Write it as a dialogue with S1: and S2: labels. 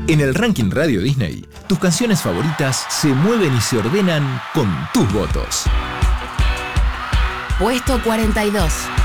S1: En el ranking Radio Disney, tus canciones favoritas se mueven y se ordenan con tus votos.
S2: Puesto 42.